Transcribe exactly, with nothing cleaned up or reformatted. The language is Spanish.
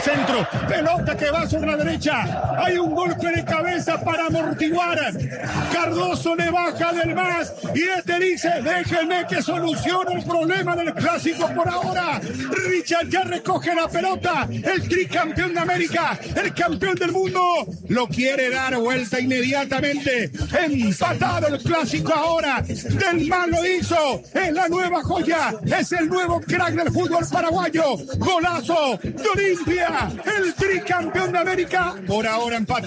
centro, pelota que va sobre la derecha, hay un golpe de cabeza para amortiguar, Cardoso le baja del más y este dice, déjenme que solucione el problema del clásico por ahora. Richard ya recoge la pelota, el tricampeón de América, el campeón del mundo, lo quiere dar vuelta inmediatamente, empatado el clásico ahora, Del Más lo hizo, es la nueva joya, es el nuevo crack del fútbol paraguayo, golazo de Olimpia, el tricampeón de América, por ahora empata.